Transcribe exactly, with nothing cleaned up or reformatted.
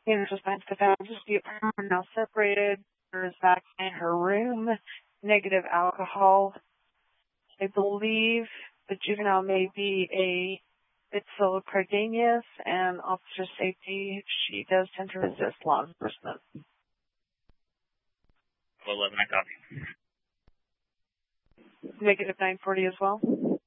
Just finds the found the apartment now separated. There is back in her room. Negative alcohol. I believe the juvenile may be a Bitzel Cardenas, and officer safety, she does tend to resist law enforcement. eleven, I copy. Negative nine forty as well.